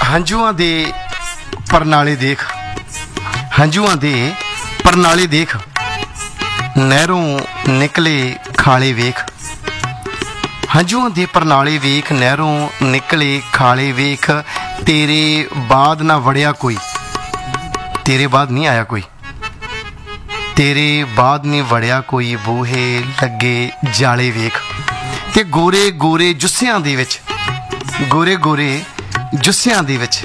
ਹੰਝੂਆਂ ਦੇ ਪਰਨਾਲੇ ਦੇਖ, ਹੰਝੂਆਂ ਦੇ ਪਰਨਾਲੇ ਦੇਖ, ਨਹਿਰੋਂ ਨਿਕਲੇ ਖਾਲੇ ਵੇਖ। ਹੰਝੂਆਂ ਦੇ ਪਰਨਾਲੇ ਵੇਖ, ਨਹਿਰੋਂ ਨਿਕਲੇ ਖਾਲੇ ਵੇਖ। ਤੇਰੇ ਬਾਅਦ ਨਾ ਵੜਿਆ ਕੋਈ, ਤੇਰੇ ਬਾਅਦ ਨਹੀਂ ਆਇਆ ਕੋਈ, ਤੇਰੇ ਬਾਅਦ ਨਹੀਂ ਵੜਿਆ ਕੋਈ, ਬੂਹੇ ਲੱਗੇ ਜਾਲੇ ਵੇਖ। ਤੇ ਗੋਰੇ ਗੋਰੇ ਜੁੱਸਿਆਂ ਦੇ ਵਿੱਚ, ਗੋਰੇ ਗੋਰੇ ਜੁੱਸਿਆਂ ਦੇ ਵਿੱਚ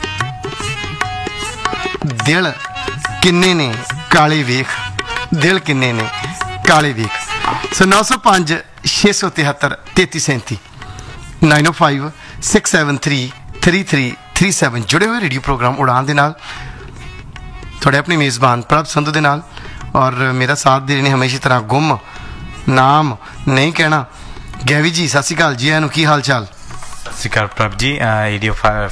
ਦਿਲ ਕਿੰਨੇ ਨੇ ਕਾਲੇ ਵੇਖ, ਦਿਲ ਕਿੰਨੇ ਨੇ ਕਾਲੇ ਵੇਖ। ਸੋ 905 673 3337 905 673 3337 ਜੁੜੇ ਹੋਏ ਰੇਡੀਓ ਪ੍ਰੋਗਰਾਮ ਉਡਾਨ ਦੇ ਨਾਲ, ਤੁਹਾਡੇ ਆਪਣੇ ਮੇਜ਼ਬਾਨ ਪ੍ਰਭ ਸੰਧੂ ਦੇ ਨਾਲ। ਔਰ ਮੇਰਾ ਸਾਥ ਦੇ ਰਹੇ ਨੇ ਹਮੇਸ਼ਾ ਤਰ੍ਹਾਂ ਗੁੰਮ ਨਾਮ ਨਹੀਂ ਕਹਿਣਾ ਗੈਵੀ ਜੀ। ਸਤਿ ਸ਼੍ਰੀ ਅਕਾਲ ਜੀ, ਇਹਨੂੰ ਕੀ ਹਾਲ ਚਾਲ? ਸਤਿ ਸ਼੍ਰੀ ਅਕਾਲ ਪ੍ਰਭ ਜੀ। ਰੇਡੀਓ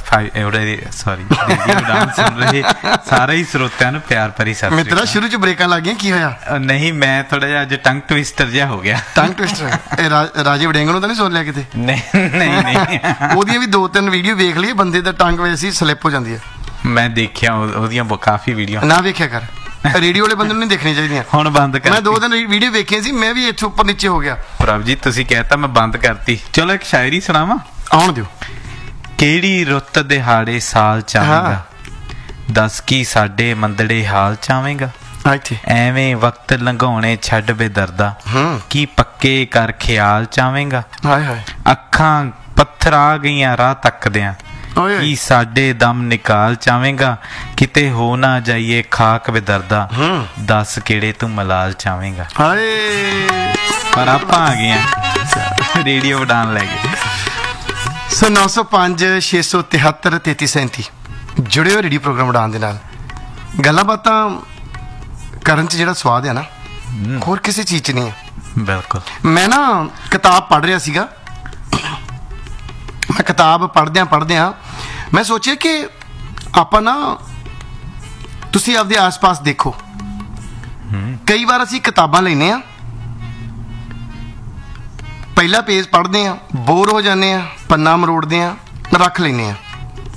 ਉਡਾਨ ਸੁਣ ਰਹੇ ਸਾਰੇ ਹੀ ਸਰੋਤਿਆਂ ਨੂੰ ਪਿਆਰ ਭਰੀ ਸਤਿ ਸ਼੍ਰੀ ਅਕਾਲ। ਮਿੱਤਰਾ ਸ਼ੁਰੂ ਚ ਬ੍ਰੇਕਾਂ ਲੱਗ ਗਈਆਂ, ਕੀ ਹੋਇਆ? ਨਹੀਂ, ਮੈਂ ਥੋੜਾ ਜਿਹਾ ਅੱਜ ਟੰਗ ਟਵਿਸਟਰ ਜਿਹਾ ਹੋ ਗਿਆ। ਟੰਗ ਟਵਿਸਟਰ? ਇਹ ਰਾਜੇ ਵੜਿੰਗ ਨੂੰ ਤਾਂ ਨਹੀਂ ਸੁਣ ਲਿਆ ਕਿਤੇ? ਨਹੀਂ ਨਹੀਂ ਨਹੀਂ, ਉਹਦੀਆਂ ਵੀ 2-3 ਵੀਡੀਓ ਵੇਖ ਲਈ, ਬੰਦੇ ਦਾ ਟੰਗ ਵੈਸੇ ਹੀ ਸਲਿੱਪ ਹੋ ਜਾਂਦੀ ਹੈ। ਮੈਂ ਦੇਖਿਆ ਉਹਦੀਆਂ ਕਾਫੀ ਵੀਡੀਓ। ਨਾ ਵੇਖਿਆ ਕਰ, ਰੇਡੀਓ ਵਾਲੇ ਬੰਦੇ ਨੂੰ ਨਹੀਂ ਦੇਖਣੀਆਂ ਚਾਹੀਦੀਆਂ। ਹੁਣ ਬੰਦ ਕਰ। ਮੈਂ 2-3 ਵੀਡੀਓ ਵੇਖੀਆਂ ਸੀ, ਮੈਂ ਵੀ ਇੱਥੇ ਉੱਪਰ ਨੀਚੇ ਹੋ ਗਿਆ। ਪ੍ਰਭ ਜੀ ਤੁਸੀਂ ਕਹਿਤਾ ਮੈਂ ਬੰਦ ਕਰਤੀ। ਚਲੋ ਇੱਕ ਸ਼ਾਇਰੀ ਸੁਣਾਵਾਂ? ਆਉਣ ਦਿਓ। ਕਿਹੜੀ ਰੁੱਤ ਦਿਹਾੜੇ ਸਾਲ ਚਾਵੇਂਗਾ, ਦੱਸ ਕੀ ਸਾਡੇ ਮੰਦੜੇ ਹਾਲ ਚਾਵੇਂਗਾ। ਇੱਥੇ ਐਵੇਂ ਵਕਤ ਲੰਘਾਉਣੇ ਛੱਡ ਬੇਦਰਦਾ, ਕੀ ਪੱਕੇ ਕਰ ਖਿਆਲ ਚਾਵੇਂਗਾ। ਹਾਏ ਹਾਏ, ਅੱਖਾਂ ਪੱਥਰ ਆ ਗਈਆਂ ਰਾਹ ਤੱਕਦਿਆਂ, ਕੀ ਸਾਡੇ ਦਮ ਨਿਕਾਲ ਚਾਵੇਂਗਾ। ਕਿਤੇ ਹੋ ਨਾ ਜਾਈਏ ਖਾਕ ਬੇਦਰਦਾ, ਦੱਸ ਕਿਹੜੇ ਤੂੰ ਮਲਾਲ ਚਾਵੇਂਗਾ। ਹਾਏ, ਪਰ ਆਪਾਂ ਆ ਗਏ ਆ, ਰੇਡੀਓ ਉਡਾਨ ਲੈ ਗਏ। ਸੋ 905 673 3337 ਜੁੜੇ ਹੋਏ ਰੇਡੀਓ ਪ੍ਰੋਗਰਾਮ ਉਡਾਨ ਦੇ ਨਾਲ। ਗੱਲਾਂ ਬਾਤਾਂ ਕਰਨ 'ਚ ਜਿਹੜਾ ਸਵਾਦ ਹੈ ਨਾ, ਹੋਰ ਕਿਸੇ ਚੀਜ਼ 'ਚ ਨਹੀਂ ਹੈ। ਬਿਲਕੁਲ। ਮੈਂ ਨਾ ਕਿਤਾਬ ਪੜ੍ਹ ਰਿਹਾ ਸੀਗਾ, ਮੈਂ ਕਿਤਾਬ ਪੜ੍ਹਦਿਆਂ ਮੈਂ ਸੋਚਿਆ ਕਿ ਆਪਾਂ ਨਾ, ਤੁਸੀਂ ਆਪਦੇ ਆਸ-ਪਾਸ ਦੇਖੋ, ਕਈ ਵਾਰ ਅਸੀਂ ਕਿਤਾਬਾਂ ਲੈਂਦੇ ਹਾਂ, ਪਹਿਲਾ ਪੇਜ ਪੜ੍ਹਦੇ ਹਾਂ, ਬੋਰ ਹੋ ਜਾਂਦੇ ਹਾਂ, ਪੰਨਾ ਮਰੋੜਦੇ ਹਾਂ, ਰੱਖ ਲੈਂਦੇ ਹਾਂ।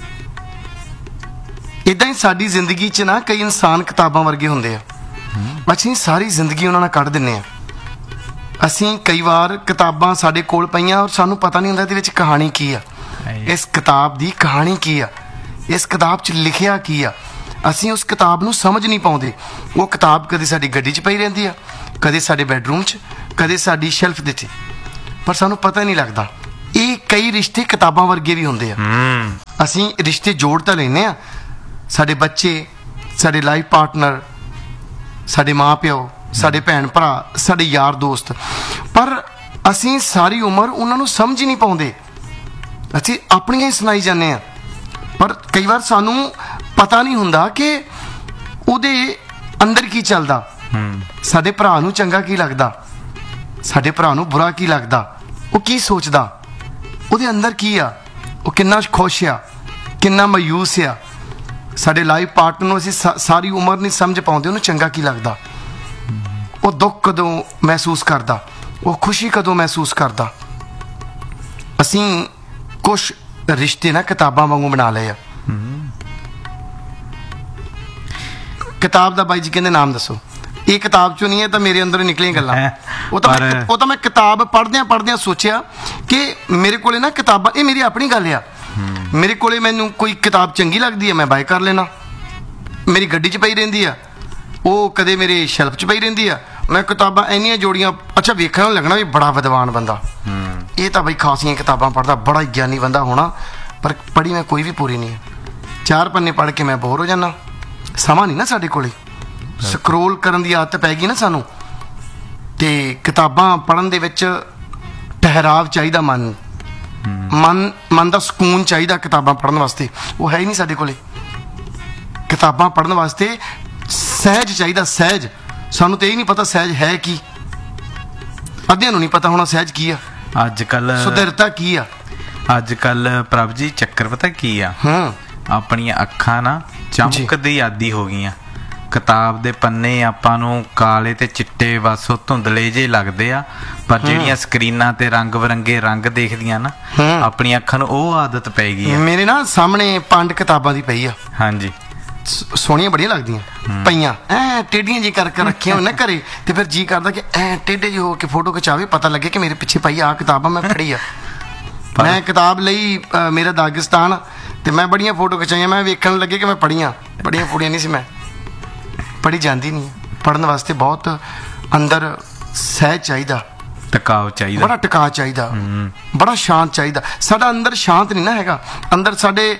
ਇੱਦਾਂ ਹੀ ਸਾਡੀ ਜ਼ਿੰਦਗੀ 'ਚ ਨਾ ਕਈ ਇਨਸਾਨ ਕਿਤਾਬਾਂ ਵਰਗੇ ਹੁੰਦੇ ਆ, ਅਸੀਂ ਸਾਰੀ ਜ਼ਿੰਦਗੀ ਉਹਨਾਂ ਨਾਲ ਕੱਢ ਦਿੰਦੇ ਹਾਂ। ਅਸੀਂ ਕਈ ਵਾਰ ਕਿਤਾਬਾਂ ਸਾਡੇ ਕੋਲ ਪਈਆਂ ਔਰ ਸਾਨੂੰ ਪਤਾ ਨਹੀਂ ਹੁੰਦਾ ਇਹਦੇ ਵਿੱਚ ਕਹਾਣੀ ਕੀ ਆ, ਇਸ ਕਿਤਾਬ ਦੀ ਕਹਾਣੀ ਕੀ ਆ, ਇਸ ਕਿਤਾਬ 'ਚ ਲਿਖਿਆ ਕੀ ਆ। ਅਸੀਂ ਉਸ ਕਿਤਾਬ ਨੂੰ ਸਮਝ ਨਹੀਂ ਪਾਉਂਦੇ। ਉਹ ਕਿਤਾਬ ਕਦੇ ਸਾਡੀ ਗੱਡੀ 'ਚ ਪਈ ਰਹਿੰਦੀ ਆ, ਕਦੇ ਸਾਡੇ ਬੈਡਰੂਮ 'ਚ, ਕਦੇ ਸਾਡੀ ਸ਼ੈਲਫ ਦੇ 'ਤੇ, ਪਰ ਸਾਨੂੰ ਪਤਾ ਨਹੀਂ ਲੱਗਦਾ। ਇਹ ਕਈ ਰਿਸ਼ਤੇ ਕਿਤਾਬਾਂ ਵਰਗੇ ਵੀ ਹੁੰਦੇ ਆ। ਅਸੀਂ ਰਿਸ਼ਤੇ ਜੋੜ ਤਾਂ ਲੈਂਦੇ ਹਾਂ, ਸਾਡੇ ਬੱਚੇ, ਸਾਡੇ ਲਾਈਫ ਪਾਰਟਨਰ, ਸਾਡੇ ਮਾਂ ਪਿਓ, ਸਾਡੇ ਭੈਣ ਭਰਾ, ਸਾਡੇ ਯਾਰ ਦੋਸਤ, ਪਰ ਅਸੀਂ ਸਾਰੀ ਉਮਰ ਉਹਨਾਂ ਨੂੰ ਸਮਝ ਹੀ ਨਹੀਂ ਪਾਉਂਦੇ। ਅਸੀਂ ਆਪਣੀਆਂ ਹੀ ਸੁਣਾਈ ਜਾਂਦੇ ਹਾਂ, ਪਰ ਕਈ ਵਾਰ ਸਾਨੂੰ ਪਤਾ ਨਹੀਂ ਹੁੰਦਾ ਕਿ ਉਹਦੇ ਅੰਦਰ ਕੀ ਚੱਲਦਾ। ਸਾਡੇ ਭਰਾ ਨੂੰ ਚੰਗਾ ਕੀ ਲੱਗਦਾ, ਸਾਡੇ ਭਰਾ ਨੂੰ ਬੁਰਾ ਕੀ ਲੱਗਦਾ, ਉਹ ਕੀ ਸੋਚਦਾ, ਉਹਦੇ ਅੰਦਰ ਕੀ ਆ, ਉਹ ਕਿੰਨਾ ਖੁਸ਼ ਆ, ਕਿੰਨਾ ਮਾਯੂਸ ਆ। ਸਾਡੇ ਲਾਈਫ ਪਾਰਟਨਰ ਨੂੰ ਅਸੀਂ ਸਾਰੀ ਉਮਰ ਨਹੀਂ ਸਮਝ ਪਾਉਂਦੇ, ਉਹਨੂੰ ਚੰਗਾ ਕੀ ਲੱਗਦਾ, ਉਹ ਦੁੱਖ ਕਦੋਂ ਮਹਿਸੂਸ ਕਰਦਾ, ਉਹ ਖੁਸ਼ੀ ਕਦੋਂ ਮਹਿਸੂਸ ਕਰਦਾ। ਅਸੀਂ ਕੁਛ ਰਿਸ਼ਤੇ ਨਾ ਕਿਤਾਬਾਂ ਵਾਂਗੂ ਬਣਾ ਲਏ ਆ। ਕਿਤਾਬ ਦਾ ਬਾਈ ਜੀ ਕਹਿੰਦੇ ਨਾਮ ਦੱਸੋ। ਇਹ ਕਿਤਾਬ ਚੋਂ ਨਹੀਂ ਹੈ, ਤਾਂ ਮੇਰੇ ਅੰਦਰੋਂ ਨਿਕਲੀਆਂ ਗੱਲਾਂ। ਉਹ ਤਾਂ ਮੈਂ ਕਿਤਾਬ ਪੜ੍ਹਦਿਆਂ ਸੋਚਿਆ ਕਿ ਮੇਰੇ ਕੋਲੇ ਨਾ ਕਿਤਾਬਾਂ, ਇਹ ਮੇਰੀ ਆਪਣੀ ਗੱਲ ਆ, ਮੇਰੇ ਕੋਲੇ ਮੈਨੂੰ ਕੋਈ ਕਿਤਾਬ ਚੰਗੀ ਲੱਗਦੀ ਹੈ ਮੈਂ ਬਾਏ ਕਰ ਲੈਣਾ, ਮੇਰੀ ਗੱਡੀ 'ਚ ਪਈ ਰਹਿੰਦੀ ਆ, ਉਹ ਕਦੇ ਮੇਰੇ ਸ਼ੈਲਫ 'ਚ ਪਈ ਰਹਿੰਦੀ ਆ। ਮੈਂ ਕਿਤਾਬਾਂ ਇੰਨੀਆਂ ਜੋੜੀਆਂ, ਅੱਛਾ ਵੇਖਣ ਨੂੰ ਲੱਗਣਾ ਵੀ ਬੜਾ ਵਿਦਵਾਨ ਬੰਦਾ, ਇਹ ਤਾਂ ਬਈ ਖਾਸੀਆਂ ਕਿਤਾਬਾਂ ਪੜ੍ਹਦਾ, ਬੜਾ ਗਿਆਨੀ ਬੰਦਾ ਹੋਣਾ, ਪਰ ਪੜ੍ਹੀ ਮੈਂ ਕੋਈ ਵੀ ਪੂਰੀ ਨਹੀਂ ਹੈ। 4 ਪੰਨੇ ਪੜ੍ਹ ਕੇ ਮੈਂ ਬੋਰ ਹੋ ਜਾਂਦਾ। ਸਮਾਂ ਨਹੀਂ ਨਾ ਸਾਡੇ ਕੋਲੇ, ਸਕਰੋਲ ਕਰਨ ਦੀ ਆਦਤ ਪੈ ਗਈ ਨਾ ਸਾਨੂੰ, ਤੇ ਕਿਤਾਬਾਂ ਪੜ੍ਹਨ ਦੇ ਵਿੱਚ ਠਹਿਰਾਵ ਚਾਹੀਦਾ, ਮਨ ਦਾ ਸਕੂਨ ਚਾਹੀਦਾ ਕਿਤਾਬਾਂ ਪੜ੍ਹਨ ਵਾਸਤੇ, ਉਹ ਹੈ ਹੀ ਨਹੀਂ ਸਾਡੇ ਕੋਲੇ। ਕਿਤਾਬਾਂ ਪੜ੍ਹਨ ਵਾਸਤੇ ਸਹਿਜ ਚਾਹੀਦਾ, ਸਹਿਜ। ਸਾਨੂੰ ਤੇ ਇਹ ਨਹੀਂ ਪਤਾ ਸਹਿਜ ਹੈ ਕੀ, ਅੱਧਿਆਂ ਨੂੰ ਨਹੀਂ ਪਤਾ ਹੋਣਾ ਸਹਿਜ ਕੀ ਆ, ਅੱਜ ਕੱਲ ਸੁਦਰਤਾ ਕੀ ਆ। ਅੱਜ ਕੱਲ ਪ੍ਰਭ ਜੀ ਚੱਕਰ ਪਤਾ ਕੀ ਆ, ਆਪਣੀਆਂ ਅੱਖਾਂ ਨਾ ਚਮਕ ਦੀ ਆਦੀ ਹੋ ਗਈਆਂ, ਕਿਤਾਬ ਦੇ ਪੰਨੇ ਆਪਾਂ ਨੂੰ ਕਾਲੇ ਤੇ ਚਿੱਟੇ ਬਸ ਉਹ ਧੁੰਦਲੇ ਜੇ ਲੱਗਦੇ ਆ, ਪਰ ਜਿਹੜੀਆਂ ਸਕਰੀਨਾਂ ਤੇ ਰੰਗ ਬਰੰਗੇ ਰੰਗ ਦੇਖਦੀਆਂ ਨਾ ਆਪਣੀਆਂ ਅੱਖਾਂ ਨੂੰ, ਉਹ ਆਦਤ ਪੈ ਗਈ ਆ। ਮੇਰੇ ਨਾ ਸਾਹਮਣੇ 5 ਕਿਤਾਬਾਂ ਦੀ ਪਈ ਆ। ਹਾਂਜੀ, ਸੋਹਣੀਆਂ ਬੜੀਆਂ ਲੱਗਦੀਆਂ ਪਈਆਂ, ਐ ਟੇਢੀਆਂ ਜੀ ਕਰਕੇ ਰੱਖੀਆਂ ਹੋਈਆਂ ਨਾ ਘਰੇ, ਤੇ ਫਿਰ ਜੀ ਕਰਦਾ ਕਿ ਐ ਟੇਢੇ ਜਿਹੇ ਹੋ ਕੇ ਫੋਟੋ ਖਿਚਾਵੇ, ਪਤਾ ਲੱਗੇ ਕਿ ਮੇਰੇ ਪਿੱਛੇ ਪਈ ਆ ਕਿਤਾਬ ਆ, ਮੈਂ ਫੜੀ ਆ। ਮੈਂ ਕਿਤਾਬ ਲਈ ਮੇਰਾ ਦਾਗਿਸਤਾਨ, ਤੇ ਮੈਂ ਬੜੀਆਂ ਫੋਟੋ ਖਿਚਾਈਆਂ। ਮੈਂ ਵੇਖਣ ਲੱਗੇ ਕਿ ਮੈਂ ਪੜ੍ਹੀਆਂ, ਬੜੀਆਂ ਪੂੜੀਆਂ ਨਹੀਂ ਸੀ, ਮੈਂ ਪੜ੍ਹੀ ਜਾਂਦੀ ਨਹੀਂ। ਪੜ੍ਹਨ ਵਾਸਤੇ ਬਹੁਤ ਅੰਦਰ ਸਹਿਜ ਚਾਹੀਦਾ, ਟਿਕਾਓ ਚਾਹੀਦਾ, ਬੜਾ ਟਿਕਾ ਚਾਹੀਦਾ, ਬੜਾ ਸ਼ਾਂਤ ਚਾਹੀਦਾ। ਸਾਡਾ ਅੰਦਰ ਸ਼ਾਂਤ ਨਹੀਂ ਨਾ ਹੈਗਾ, ਅੰਦਰ ਸਾਡੇ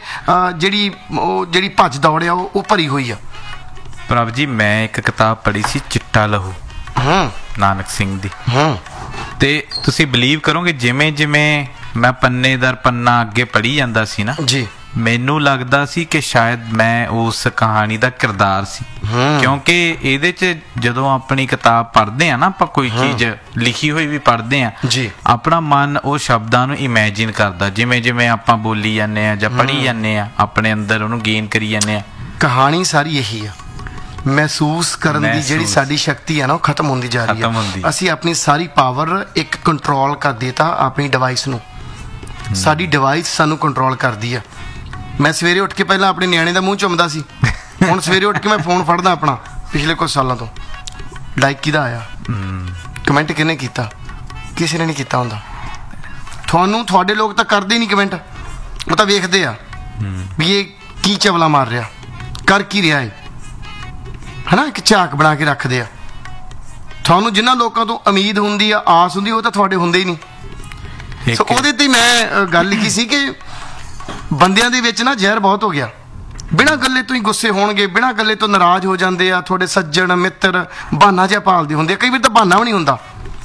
ਜਿਹੜੀ ਭੱਜ ਦੌੜ ਆ ਉਹ ਭਰੀ ਹੋਈ ਆ। ਪ੍ਰਭ ਜੀ, ਮੈਂ ਇੱਕ ਕਿਤਾਬ ਪੜ੍ਹੀ ਸੀ, ਚਿੱਟਾ ਲਹੂ, ਨਾਨਕ ਸਿੰਘ ਦੀ, ਤੇ ਤੁਸੀਂ ਬਿਲੀਵ ਕਰੋਗੇ ਜਿਵੇਂ ਜਿਵੇਂ ਮੈਂ ਪੰਨੇ ਦਰ ਪੰਨਾ ਅੱਗੇ ਪੜ੍ਹੀ ਜਾਂਦਾ ਸੀ ਨਾ ਜੀ, ਮੈਨੂੰ ਲੱਗਦਾ ਸੀ ਕਿ ਸ਼ਾਇਦ ਮੈਂ ਉਸ ਕਹਾਣੀ ਦਾ ਕਿਰਦਾਰ ਸੀ, ਕਿਉਂਕਿ ਇਹਦੇ 'ਚ ਜਦੋਂ ਆਪਣੀ ਕਿਤਾਬ ਪੜ੍ਹਦੇ ਆ ਨਾ, ਆਪਾਂ ਕੋਈ ਚੀਜ਼ ਲਿਖੀ ਹੋਈ ਵੀ ਪੜ੍ਹਦੇ ਆ ਜੀ, ਆਪਣਾ ਮਨ ਉਹ ਸ਼ਬਦਾਂ ਨੂੰ ਇਮੇਜਿਨ ਕਰਦਾ, ਜਿਵੇਂ ਜਿਵੇਂ ਆਪਾਂ ਬੋਲੀ ਜਾਂਦੇ ਆ ਜਾਂ ਪੜ੍ਹੀ ਜਾਂਦੇ ਆ, ਆਪਣੇ ਅੰਦਰ ਉਹਨੂੰ ਗੇਨ ਕਰੀ ਜਾਂਦੇ ਆ। ਕਹਾਣੀ ਸਾਰੀ ਇਹੀ ਆ, ਮਹਿਸੂਸ ਕਰਨ ਦੀ ਜਿਹੜੀ ਸਾਡੀ ਸ਼ਕਤੀ ਆ ਨਾ, ਉਹ ਖਤਮ ਹੁੰਦੀ ਜਾ ਰਹੀ ਹੈ। ਅਸੀਂ ਆਪਣੀ ਸਾਰੀ ਪਾਵਰ ਇੱਕ ਕੰਟਰੋਲ ਕਰ ਦਿੱਤਾ ਆਪਣੀ ਡਿਵਾਈਸ ਨੂੰ, ਸਾਡੀ ਡਿਵਾਈਸ ਸਾਨੂੰ ਕੰਟਰੋਲ ਕਰਦੀ ਆ। ਮੈਂ ਸਵੇਰੇ ਉੱਠ ਕੇ ਪਹਿਲਾਂ ਆਪਣੇ ਨਿਆਣੇ ਦਾ ਮੂੰਹ ਚੁੰਮਦਾ ਸੀ, ਹੁਣ ਸਵੇਰੇ ਉੱਠ ਕੇ ਮੈਂ ਫੋਨ ਫੜਦਾ ਆਪਣਾ, ਪਿਛਲੇ ਕੁਝ ਸਾਲਾਂ ਤੋਂ ਲਾਈਕ ਕਿਹਦਾ ਆਇਆ, ਕਮੈਂਟ ਕਿਹਨੇ ਕੀਤਾ, ਕਿਸੇ ਨੇ ਨਹੀਂ ਕੀਤਾ ਹੁੰਦਾ। ਤੁਹਾਡੇ ਲੋਕ ਤਾਂ ਕਰਦੇ ਹੀ ਨਹੀਂ ਕਮੈਂਟ, ਉਹ ਤਾਂ ਵੇਖਦੇ ਆ ਵੀ ਇਹ ਕੀ ਚਵਲਾ ਮਾਰ ਰਿਹਾ, ਕਰ ਕੀ ਰਿਹਾ ਹੈ ਨਾ, ਇੱਕ ਝਾਕ ਬਣਾ ਕੇ ਰੱਖਦੇ ਆ। ਤੁਹਾਨੂੰ ਜਿਨ੍ਹਾਂ ਲੋਕਾਂ ਤੋਂ ਉਮੀਦ ਹੁੰਦੀ ਆ, ਆਸ ਹੁੰਦੀ, ਉਹ ਤਾਂ ਤੁਹਾਡੇ ਹੁੰਦੇ ਹੀ ਨਹੀਂ। ਸੋ ਉਹਦੇ ਤੇ ਮੈਂ ਗੱਲ ਲਿਖੀ ਸੀ ਕਿ ਬੰਦਿਆਂ ਦੇ ਵਿੱਚ ਨਾ ਜ਼ਹਿਰ ਬਹੁਤ ਹੋ ਗਿਆ, ਬਿਨਾਂ ਗੱਲੇ ਤੋਂ ਹੀ ਗੁੱਸੇ ਹੋਣਗੇ, ਬਿਨਾਂ ਗੱਲੇ ਤੋਂ ਨਾਰਾਜ਼ ਹੋ ਜਾਂਦੇ ਆ। ਤੁਹਾਡੇ ਸੱਜਣ ਮਿੱਤਰ ਬਹਾਨਾ ਜਿਹਾ ਪਾਲਦੇ ਹੁੰਦੇ ਆ, ਕਈ ਵਾਰ ਤਾਂ ਬਹਾਨਾ ਵੀ ਨਹੀਂ ਹੁੰਦਾ,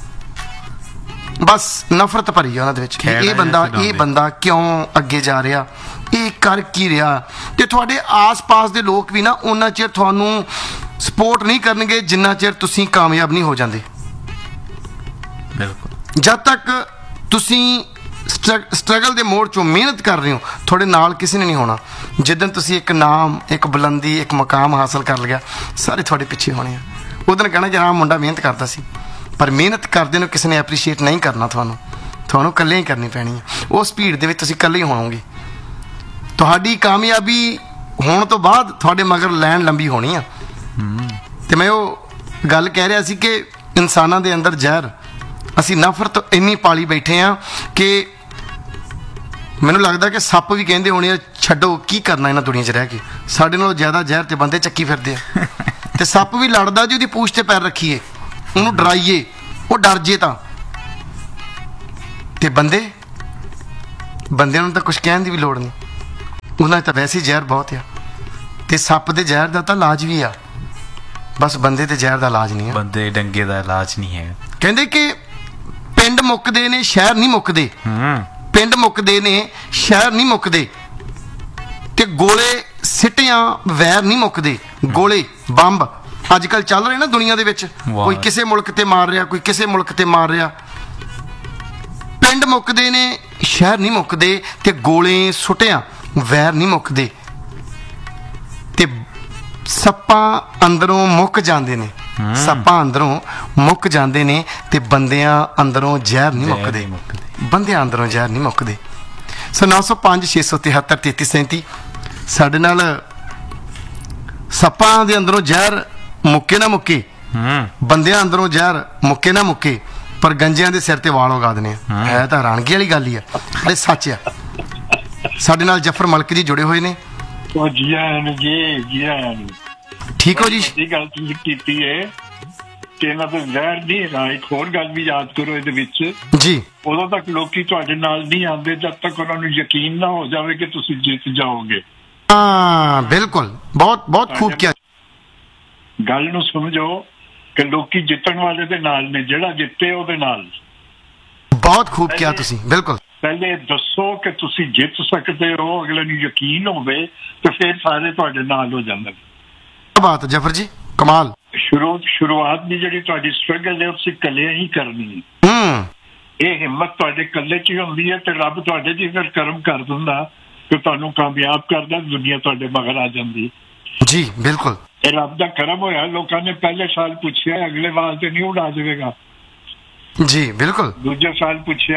ਬਸ ਨਫ਼ਰਤ ਭਰੀ ਆ ਉਹਨਾਂ ਦੇ ਵਿੱਚ। ਇਹ ਬੰਦਾ ਕਿਉਂ ਅੱਗੇ ਜਾ ਰਿਹਾ, ਇਹ ਕਰ ਕੀ ਰਿਹਾ। ਤੇ ਤੁਹਾਡੇ ਆਸ-ਪਾਸ ਦੇ ਲੋਕ ਵੀ ਨਾ ਉਹਨਾਂ ਚਿਰ ਤੁਹਾਨੂੰ ਸਪੋਰਟ ਨਹੀਂ ਕਰਨਗੇ ਜਿੰਨਾ ਚਿਰ ਤੁਸੀਂ ਕਾਮਯਾਬ ਨਹੀਂ ਹੋ ਜਾਂਦੇ। ਬਿਲਕੁਲ, ਜਦ ਤੱਕ ਤੁਸੀਂ ਸਟਰਗਲ ਦੇ ਮੋੜ ਚੋਂ ਮਿਹਨਤ ਕਰ ਰਹੇ ਹੋ, ਤੁਹਾਡੇ ਨਾਲ ਕਿਸੇ ਨੇ ਨਹੀਂ ਹੋਣਾ। ਜਿੱਦਣ ਤੁਸੀਂ ਇੱਕ ਨਾਮ, ਇੱਕ ਬੁਲੰਦੀ, ਇੱਕ ਮੁਕਾਮ ਹਾਸਲ ਕਰ ਲਿਆ, ਸਾਰੇ ਤੁਹਾਡੇ ਪਿੱਛੇ ਹੋਣੇ ਆ। ਉਦੋਂ ਕਹਿਣਾ ਕਿ ਹਾਂ ਮੁੰਡਾ ਮਿਹਨਤ ਕਰਦਾ ਸੀ, ਪਰ ਮਿਹਨਤ ਕਰਦੇ ਨੂੰ ਕਿਸੇ ਨੇ ਐਪਰੀਸ਼ੀਏਟ ਨਹੀਂ ਕਰਨਾ। ਤੁਹਾਨੂੰ ਇਕੱਲੇ ਹੀ ਕਰਨੀ ਪੈਣੀ ਹੈ। ਉਸ ਭੀੜ ਦੇ ਵਿੱਚ ਤੁਸੀਂ ਇਕੱਲੇ ਹੀ ਹੋਵੋਗੇ। ਤੁਹਾਡੀ ਕਾਮਯਾਬੀ ਹੋਣ ਤੋਂ ਬਾਅਦ ਤੁਹਾਡੇ ਮਗਰ ਲਾਈਨ ਲੰਬੀ ਹੋਣੀ ਆ। ਤੇ ਮੈਂ ਉਹ ਗੱਲ ਕਹਿ ਰਿਹਾ ਸੀ ਕਿ ਇਨਸਾਨਾਂ ਦੇ ਅੰਦਰ ਜ਼ਹਿਰ, ਅਸੀਂ ਨਫ਼ਰਤ ਇੰਨੀ ਪਾਲੀ ਬੈਠੇ ਆ ਕਿ ਮੈਨੂੰ ਲੱਗਦਾ ਕਿ ਸੱਪ ਵੀ ਕਹਿੰਦੇ ਹੋਣੇ ਆ, ਛੱਡੋ ਕੀ ਕਰਨਾ ਇਹਨਾਂ ਦੁਨੀਆ 'ਚ ਰਹਿ ਕੇ, ਸਾਡੇ ਨਾਲੋਂ ਜ਼ਿਆਦਾ ਜ਼ਹਿਰ ਤੇ ਬੰਦੇ ਚੱਕੀ ਫਿਰਦੇ ਆ। ਤੇ ਸੱਪ ਵੀ ਲੜਦਾ ਜੀ ਉਹਦੀ ਪੂਛ ਤੇ ਪੈਰ ਰੱਖੀਏ, ਉਹਨੂੰ ਡਰਾਈਏ, ਉਹ ਡਰ ਜੇ ਤਾਂ। ਤੇ ਬੰਦਿਆਂ ਨੂੰ ਤਾਂ ਕੁਝ ਕਹਿਣ ਦੀ ਵੀ ਲੋੜ ਨਹੀਂ, ਉਹਨਾਂ 'ਚ ਤਾਂ ਵੈਸੇ ਹੀ ਜ਼ਹਿਰ ਬਹੁਤ ਆ। ਤੇ ਸੱਪ ਦੇ ਜ਼ਹਿਰ ਦਾ ਤਾਂ ਇਲਾਜ ਵੀ ਆ, ਬਸ ਬੰਦੇ ਤੇ ਜ਼ਹਿਰ ਦਾ ਇਲਾਜ ਨਹੀਂ ਆ। ਬੰਦੇ ਡੰਗੇ ਦਾ ਇਲਾਜ ਨਹੀਂ ਹੈ। ਕਹਿੰਦੇ ਕਿ ਪਿੰਡ ਮੁੱਕਦੇ ਨੇ, ਸ਼ਹਿਰ ਨਹੀਂ ਮੁੱਕਦੇ। ਪਿੰਡ ਮੁੱਕਦੇ ਨੇ, ਸ਼ਹਿਰ ਨਹੀਂ ਮੁੱਕਦੇ। ਤੇ ਗੋਲੇ ਸਿੱਟਿਆਂ ਵੈਰ ਨਹੀਂ ਮੁੱਕਦੇ। ਗੋਲੇ ਬੰਬ ਅੱਜ ਕੱਲ੍ਹ ਚੱਲ ਰਹੇ ਨਾ ਦੁਨੀਆ ਦੇ ਵਿੱਚ, ਕੋਈ ਕਿਸੇ ਮੁਲਕ ਤੇ ਮਾਰ ਰਿਹਾ, ਕੋਈ ਕਿਸੇ ਮੁਲਕ ਤੇ ਮਾਰ ਰਿਹਾ। ਪਿੰਡ ਮੁੱਕਦੇ ਨੇ, ਸ਼ਹਿਰ ਨਹੀਂ ਮੁੱਕਦੇ। ਤੇ ਗੋਲੇ ਸੁੱਟਿਆਂ ਵੈਰ ਨਹੀਂ ਮੁੱਕਦੇ। ਤੇ ਸੱਪਾਂ ਅੰਦਰੋਂ ਮੁੱਕ ਜਾਂਦੇ ਨੇ, ਸੱਪਾਂ ਅੰਦਰੋਂ ਮੁੱਕ ਜਾਂਦੇ ਨੇ। ਤੇ ਬੰਦਿਆਂ ਅੰਦਰੋਂ ਜ਼ਹਿਰ ਨਹੀਂ ਮੁੱਕਦੇ, ਬੰਦਿਆਂ ਅੰਦਰੋਂ ਜ਼ਹਿਰ ਨਹੀਂ ਮੁੱਕਦੇ। ਸੋ 905 673 3337 ਸਾਡੇ ਨਾਲ ਸੱਪਾਂ ਦੇ ਅੰਦਰੋਂ ਜ਼ਹਿਰ ਮੁੱਕੇ ਨਾ ਮੁੱਕੇ, ਬੰਦਿਆਂ ਅੰਦਰੋਂ ਜ਼ਹਿਰ ਮੁੱਕੇ ਨਾ ਮੁੱਕੇ, ਪਰ ਗੰਜਿਆਂ ਦੇ ਸਿਰ ਤੇ ਵਾਲ ਉਗਾ ਦਿੰਦੇ ਆ। ਹੈ ਤਾਂ ਹੈਰਾਨਗੀ ਵਾਲੀ ਗੱਲ ਹੀ ਆ, ਇਹ ਸੱਚ ਆ। ਸਾਡੇ ਨਾਲ ਜਫਰ ਮਲਕ ਜੀ ਜੁੜੇ ਹੋਏ ਨੇ। ਜੀ ਆਇਆਂ ਨੂੰ ਜੀ ਆਇਆਂ ਨੂੰ। ਠੀਕ ਹੋ ਜੀ? ਇਹ ਗੱਲ ਤੁਸੀਂ ਕੀਤੀ ਹੈ ਕਿ ਇਹਨਾਂ ਤੋਂ ਜ਼ਹਿਰ ਨਹੀਂ ਹੈਗਾ। ਇੱਕ ਹੋਰ ਗੱਲ ਵੀ ਯਾਦ ਕਰੋ ਇਹਦੇ ਵਿੱਚ ਜੀ, ਉਦੋਂ ਤੱਕ ਲੋਕੀ ਤੁਹਾਡੇ ਨਾਲ ਨਹੀਂ ਆਉਂਦੇ ਜਦ ਤੱਕ ਉਹਨਾਂ ਨੂੰ ਯਕੀਨ ਨਾ ਹੋ ਜਾਵੇ ਕਿ ਤੁਸੀਂ ਜਿੱਤ ਜਾਓਗੇ। ਹਾਂ ਬਿਲਕੁਲ, ਬਹੁਤ ਖੂਬ ਕਿਹਾ। ਗੱਲ ਨੂੰ ਸਮਝੋ ਕਿ ਲੋਕੀ ਜਿੱਤਣ ਵਾਲੇ ਦੇ ਨਾਲ ਨੇ, ਜਿਹੜਾ ਜਿੱਤੇ ਉਹਦੇ ਨਾਲ। ਬਹੁਤ ਖੂਬ ਕਿਹਾ ਤੁਸੀਂ, ਬਿਲਕੁਲ। ਪਹਿਲੇ ਦੱਸੋ ਕਿ ਤੁਸੀਂ ਜਿੱਤ ਸਕਦੇ ਹੋ, ਅਗਲੇ ਨੂੰ ਯਕੀਨ ਹੋਵੇ, ਤੇ ਫਿਰ ਸਾਰੇ ਤੁਹਾਡੇ ਨਾਲ ਹੋ ਜਾਂਦੇ। ਕੀ ਬਾਤ ਹੈ ਜਫਰ ਜੀ, ਕਮਾਲ। ਸ਼ੁਰੂਆਤ ਦੀ ਜਿਹੜੀ ਤੁਹਾਡੀ ਸਟਰਗਲ ਹੈ, ਤੁਸੀਂ ਇਕੱਲੇ ਹੀ ਕਰਨੀ। ਇਹ ਹਿੰਮਤ ਤੁਹਾਡੇ ਇਕੱਲੇ 'ਚ ਹੀ ਹੁੰਦੀ ਹੈ, ਤੇ ਰੱਬ ਤੁਹਾਡੇ 'ਚ ਹੀ ਫਿਰ ਕਰਮ ਕਰ ਦਿੰਦਾ ਕਿ ਤੁਹਾਨੂੰ ਕਾਮਯਾਬ ਕਰਦਾ, ਦੁਨੀਆ ਤੁਹਾਡੇ ਮਗਰ ਆ ਜਾਂਦੀ। ਜੀ ਬਿਲਕੁਲ। ਇਹ ਰੱਬ ਦਾ ਕਰਮ ਹੋਇਆ, ਲੋਕਾਂ ਨੇ ਪਹਿਲੇ ਸਾਲ ਪੁੱਛਿਆ ਅਗਲੇ ਵਾਰ ਤੇ ਨਹੀਂ ਉਡਾ ਦੇਵੇਗਾ। ਜੀ ਬਿਲਕੁਲ। ਦੂਜੇ ਸਾਲ ਪੁੱਛਿਆ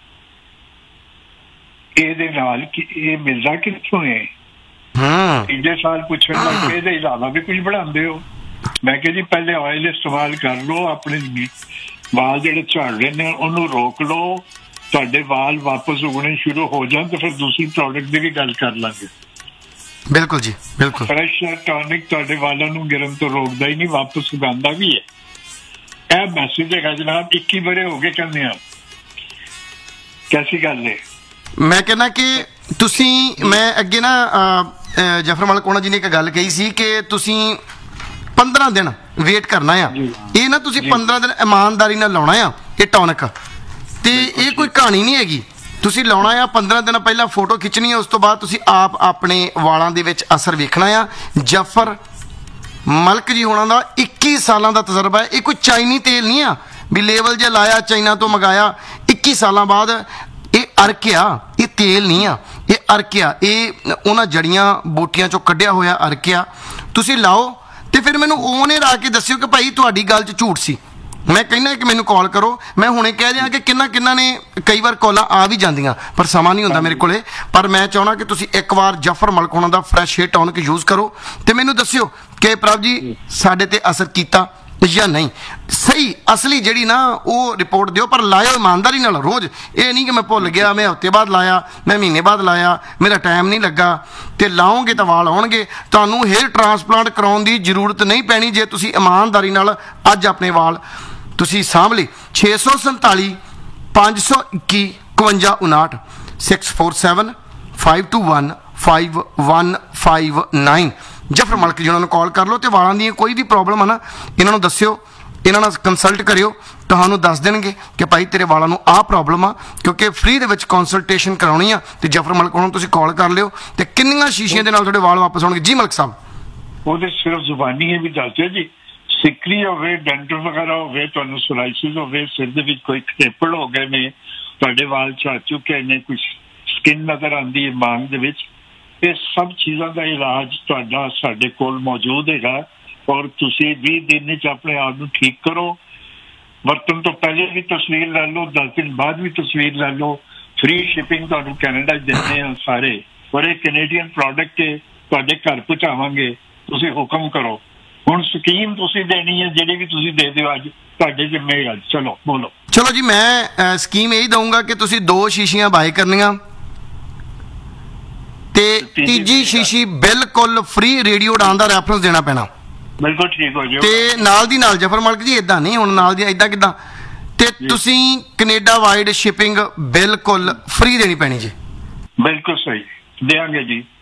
ਇਹਦੇ ਨਾਲ ਕਿ ਇਹ ਮਿਲਦਾ ਕਿੱਥੋਂ ਹੈ। ਤੀਜੇ ਸਾਲ ਪੁੱਛਣ ਲੱਗ ਪਏ ਇਹਦੇ ਇਲਾਵਾ ਵੀ ਕੁਝ ਬਣਾਉਂਦੇ ਹੋ। ਮੈਂ ਕਿਹਾ ਜੀ ਪਹਿਲੇ ਆਇਲ ਇਸਤੇਮਾਲ ਕਰ ਲਓ, ਆਪਣੇ ਵਾਲ ਜਿਹੜੇ ਝੜ ਰਹੇ ਨੇ ਉਹਨੂੰ ਰੋਕ ਲਓ, ਤੁਹਾਡੇ ਵਾਲ ਵਾਪਸ ਉਗਣੇ ਸ਼ੁਰੂ ਹੋ ਜਾਣ ਤੇ ਫਿਰ ਦੂਸਰੀ ਪ੍ਰੋਡਕਟ ਦੀ ਵੀ ਗੱਲ ਕਰ ਲਾਂਗੇ। ਬਿਲਕੁਲ ਜੀ ਬਿਲਕੁਲ। ਫਰੈਸ਼ ਟੌਨਿਕ ਤੁਹਾਡੇ ਵਾਲਾਂ ਨੂੰ ਗਿਰਨ ਤੋਂ ਰੋਕਦਾ ਹੀ ਨਹੀਂ, ਵਾਪਸ ਉਗਾਉਂਦਾ ਵੀ ਹੈ। ਇਹ ਮੈਸੇਜ ਹੈਗਾ ਜਨਾਬ। 21 ਵਰੇ ਹੋ ਗਏ ਕਹਿੰਦੇ ਆ, ਕੈਸੀ ਗੱਲ ਹੈ। ਮੈਂ ਕਹਿੰਦਾ ਕਿ ਤੁਸੀਂ, ਮੈਂ ਅੱਗੇ ਨਾ ਜਫਰ ਮਲਕ ਉਹਨਾਂ ਜੀ ਨੇ ਇੱਕ ਗੱਲ ਕਹੀ ਸੀ ਕਿ ਤੁਸੀਂ 15 ਦਿਨ ਵੇਟ ਕਰਨਾ ਆ। ਇਹ ਨਾ ਤੁਸੀਂ 15 ਦਿਨ ਇਮਾਨਦਾਰੀ ਨਾਲ ਲਾਉਣਾ ਆ ਇਹ ਟੌਨਿਕ, ਤੇ ਇਹ ਕੋਈ ਕਹਾਣੀ ਨਹੀਂ ਹੈਗੀ। ਤੁਸੀਂ ਲਾਉਣਾ ਆ 15 ਦਿਨ ਪਹਿਲਾਂ ਫੋਟੋ ਖਿੱਚਣੀ ਆ, ਉਸ ਤੋਂ ਬਾਅਦ ਤੁਸੀਂ ਆਪ ਆਪਣੇ ਵਾਲਾਂ ਦੇ ਵਿੱਚ ਅਸਰ ਵੇਖਣਾ ਆ। ਜਫਰ ਮਲਕ ਜੀ ਹੋਣਾ ਦਾ 21 ਸਾਲਾਂ ਦਾ ਤਜਰਬਾ ਹੈ। ਇਹ ਕੋਈ ਚਾਈਨੀ ਤੇਲ ਨਹੀਂ ਆ ਵੀ ਲੇਬਲ ਜੇ ਲਾਇਆ ਚਾਈਨਾ ਤੋਂ ਮੰਗਾਇਆ। 21 ਸਾਲਾਂ ਬਾਅਦ ਇਹ ਅਰਕ ਆ, ਇਹ ਤੇਲ ਨਹੀਂ ਆ, ਇਹ ਅਰਕ ਆ। ਇਹ ਉਹਨਾਂ ਜੜੀਆਂ ਬੂਟੀਆਂ ਚੋਂ ਕੱਢਿਆ ਹੋਇਆ ਅਰਕ ਆ। ਤੁਸੀਂ ਲਾਓ ਤੇ ਫਿਰ ਮੈਨੂੰ ਉਹਨੇ ਰਾ ਕੇ ਦੱਸਿਓ ਕਿ ਭਾਈ ਤੁਹਾਡੀ ਗੱਲ 'ਚ ਝੂਠ ਸੀ। ਮੈਂ ਕਹਿੰਦਾ ਕਿ ਮੈਨੂੰ ਕਾਲ ਕਰੋ, ਮੈਂ ਹੁਣੇ ਕਹਿ ਦਿਆਂ ਕਿ ਕਿੰਨਾ ਨੇ ਕਈ ਵਾਰ ਕਾਲਾਂ ਆ ਵੀ ਜਾਂਦੀਆਂ ਪਰ ਸਮਾਂ ਨਹੀਂ ਹੁੰਦਾ ਮੇਰੇ ਕੋਲੇ। ਪਰ ਮੈਂ ਚਾਹੁੰਦਾ ਕਿ ਤੁਸੀਂ ਇੱਕ ਵਾਰ ਜਫਰ ਮਲਕ ਉਹਨਾਂ ਦਾ ਫਰੈਸ਼ ਹੇਅਰ ਟੌਨਿਕ ਯੂਜ਼ ਕਰੋ ਤੇ ਮੈਨੂੰ ਦੱਸਿਓ ਕਿ ਪ੍ਰਭ ਜੀ ਸਾਡੇ ਤੇ ਅਸਰ ਕੀਤਾ ਜਾਂ ਨਹੀਂ। ਸਹੀ ਅਸਲੀ ਜਿਹੜੀ ਨਾ ਉਹ ਰਿਪੋਰਟ ਦਿਓ, ਪਰ ਲਾਇਓ ਇਮਾਨਦਾਰੀ ਨਾਲ ਰੋਜ਼। ਇਹ ਨਹੀਂ ਕਿ ਮੈਂ ਭੁੱਲ ਗਿਆ, ਮੈਂ ਹਫ਼ਤੇ ਬਾਅਦ ਲਾਇਆ, ਮੈਂ ਮਹੀਨੇ ਬਾਅਦ ਲਾਇਆ, ਮੇਰਾ ਟਾਈਮ ਨਹੀਂ ਲੱਗਾ। ਤੇ ਲਾਓਗੇ ਤਾਂ ਵਾਲ ਆਉਣਗੇ। ਤੁਹਾਨੂੰ ਹੇਅਰ ਟ੍ਰਾਂਸਪਲਾਂਟ ਕਰਾਉਣ ਦੀ ਜ਼ਰੂਰਤ ਨਹੀਂ ਪੈਣੀ ਜੇ ਤੁਸੀਂ ਇਮਾਨਦਾਰੀ ਨਾਲ ਅੱਜ ਆਪਣੇ ਵਾਲ ਤੁਸੀਂ ਸਾਂਭ ਲਈ। 647 521 5159 647 521 5159 ਜਫਰ ਮਲਕ ਜੀ ਉਹਨਾਂ ਨੂੰ ਕਾਲ ਕਰ ਲਓ ਤੇ ਵਾਲਾਂ ਦੀ ਕੋਈ ਵੀ ਪ੍ਰੋਬਲਮ ਹੈ ਨਾ ਇਹਨਾਂ ਨੂੰ ਦੱਸਿਓ, ਇਹਨਾਂ ਨਾਲ ਕੰਸਲਟ ਕਰਿਓ, ਤੁਹਾਨੂੰ ਦੱਸ ਦੇਣਗੇ ਕਿ ਭਾਈ ਤੇਰੇ ਵਾਲਾਂ ਨੂੰ ਆਹ ਪ੍ਰੋਬਲਮ ਆ। ਕਿਉਂਕਿ ਫ੍ਰੀ ਦੇ ਵਿੱਚ ਕੰਸਲਟੇਸ਼ਨ ਕਰਾਉਣੀ ਆ ਤੇ ਜਫਰ ਮਲਕ ਉਹਨਾਂ ਨੂੰ ਤੁਸੀਂ ਕਾਲ ਕਰ ਲਿਓ ਤੇ ਕਿੰਨੀਆਂ ਸ਼ੀਸ਼ੀਆਂ ਦੇ ਨਾਲ ਤੁਹਾਡੇ ਵਾਲ ਵਾਪਸ ਆਉਣਗੇ। ਜੀ ਮਲਕ ਸਾਹਿਬ, ਉਹਦੇ ਸਿਰਫ ਜ਼ੁਬਾਨੀ ਹੀ ਵੀ ਦੱਸਦੇ ਜੀ, ਸਿਕਰੀ ਹੋਵੇ, ਡੈਂਟਲ ਵਗੈਰਾ ਹੋਵੇ, ਤੁਹਾਨੂੰ ਸੋਰਾਇਸਿਸ ਹੋਵੇ, ਸਿਰ ਦੇ ਵਿੱਚ ਕੋਈ ਖੇਪੜ ਹੋ ਗਏ ਨੇ, ਤੁਹਾਡੇ ਵਾਲ ਝੜ ਚੁੱਕੇ ਨੇ, ਕੁਝ ਸਕਿਨ ਨਜ਼ਰ ਆਉਂਦੀ ਹੈ ਮਾਂਗ ਦੇ ਵਿੱਚ, ਇਹ ਸਭ ਚੀਜ਼ਾਂ ਦਾ ਇਲਾਜ ਤੁਹਾਡਾ ਸਾਡੇ ਕੋਲ ਮੌਜੂਦ ਹੈਗਾ। ਔਰ ਤੁਸੀਂ 20 ਦਿਨ ਵਿੱਚ ਆਪਣੇ ਆਪ ਨੂੰ ਠੀਕ ਕਰੋ। ਵਰਤਣ ਤੋਂ ਪਹਿਲੇ ਵੀ ਤਸਵੀਰ ਲੈ ਲਓ, 10 ਦਿਨ ਬਾਅਦ ਵੀ ਤਸਵੀਰ ਲੈ ਲਓ। ਫ੍ਰੀ ਸ਼ਿਪਿੰਗ ਤੁਹਾਨੂੰ ਕੈਨੇਡਾ 'ਚ ਦਿੰਦੇ ਆ ਸਾਰੇ। ਔਰ ਇਹ ਕੈਨੇਡੀਅਨ ਪ੍ਰੋਡਕਟ ਹੈ, ਤੁਹਾਡੇ ਘਰ ਪਹੁੰਚਾਵਾਂਗੇ, ਤੁਸੀਂ ਹੁਕਮ ਕਰੋ। ਹੁਣ ਸਕੀਮ ਤੁਸੀਂ ਦੇਣੀ ਹੈ, ਜਿਹੜੀ ਵੀ ਤੁਸੀਂ ਦੇ ਦਿਓ ਅੱਜ ਤੁਹਾਡੇ ਜ਼ਿੰਮੇ ਅੱਜ। ਚਲੋ ਬੋਲੋ। ਚਲੋ ਜੀ, ਮੈਂ ਸਕੀਮ ਇਹੀ ਦਊਂਗਾ ਕਿ ਤੁਸੀਂ 2 ਸ਼ੀਸ਼ੀਆਂ ਬਾਏ ਕਰਨੀਆਂ ਤੇ ਤੀਜੀ ਸ਼ੀਸ਼ੀ ਬਿਲਕੁਲ ਫ੍ਰੀ ਰੇਡੀਓ ਉਡਾਨ ਦਾ ਰੈਫਰੈਂਸ ਦੇਣਾ ਪੈਣਾ। ਬਿਲਕੁਲ ਠੀਕ ਹੋ ਜਾਓ। ਤੇ ਨਾਲ ਦੀ ਨਾਲ ਜਫਰ ਮਲਕ ਜੀ ਇਦਾਂ ਨਹੀਂ, ਹੁਣ ਨਾਲ ਦੀ ਇਦਾਂ ਕਿਦਾਂ, ਤੇ ਤੁਸੀਂ ਕੈਨੇਡਾ ਵਾਈਡ ਸ਼ਿਪਿੰਗ ਬਿਲਕੁਲ ਫ੍ਰੀ ਦੇਣੀ ਪੈਣੀ ਜੀ। ਬਿਲਕੁਲ ਸਹੀ ਦੇਾਂਗੇ ਜੀ।